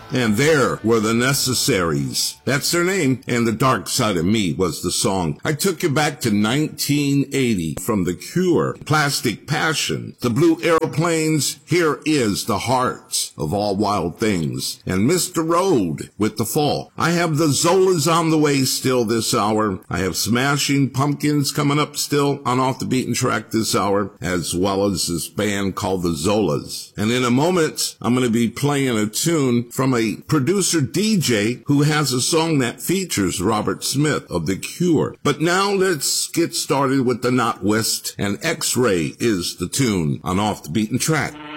And there were the Necessaries. That's their name. And The Dark Side of Me was the song. I took you back to 1980 from The Cure, Plastic Passion, The Blue Aeroplanes, Here Is the Heart of All Wild Things, and Mr. Road with The Fall. I have the Zolas on the way still this hour. I have Smashing Pumpkins coming up still on Off the Beaten Track this hour, as well as this band called the Zolas. And in a moment, I'm going to be playing a tune from a producer DJ who has a song that features Robert Smith of The Cure. But now let's get started with the Not West, and X-Ray is the tune on Off the Beaten Track.